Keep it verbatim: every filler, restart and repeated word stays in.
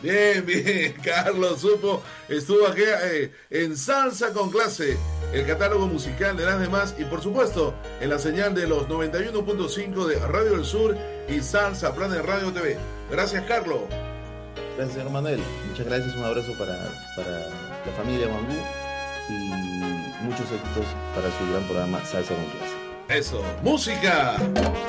Bien, bien, Carlos supo, estuvo aquí eh, en Salsa con Clase, el catálogo musical de las demás y por supuesto en la señal de los noventa y uno punto cinco de Radio del Sur y Salsa Planet Radio T V. Gracias, Carlos. Gracias, señor Manuel. Muchas gracias, un abrazo para, para la familia Mambú y muchos éxitos para su gran programa Salsa con Clase. Eso, música.